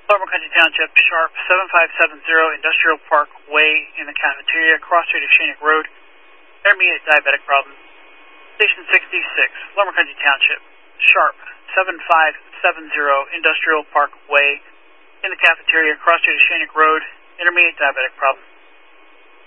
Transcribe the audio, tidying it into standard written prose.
Lower Country Township, Sharp 7570 Industrial Park Way in the cafeteria, cross street of Shanick Road. Intermediate diabetic problem. Station 66, Lower Country Township, Sharp 7570 Industrial Park Way in the cafeteria, cross street of Shanick Road. Intermediate diabetic problem.